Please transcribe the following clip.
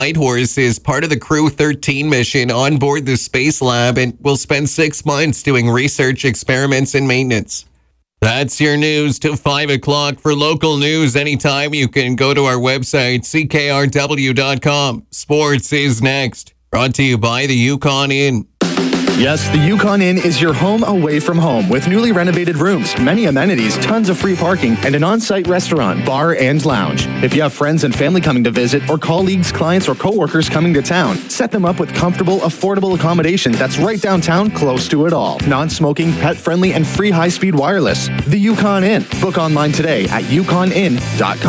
Whitehorse is part of the Crew 13 mission on board the Space Lab and will spend 6 months doing research, experiments, and maintenance. That's your news till 5 o'clock. For local news anytime, you can go to our website, ckrw.com. Sports is next. Brought to you by the Yukon Inn. Yes, the Yukon Inn is your home away from home with newly renovated rooms, many amenities, tons of free parking, and an on-site restaurant, bar, and lounge. If you have friends and family coming to visit, or colleagues, clients, or coworkers coming to town, set them up with comfortable, affordable accommodation that's right downtown, close to it all. Non-smoking, pet-friendly, and free high-speed wireless. The Yukon Inn. Book online today at yukoninn.com.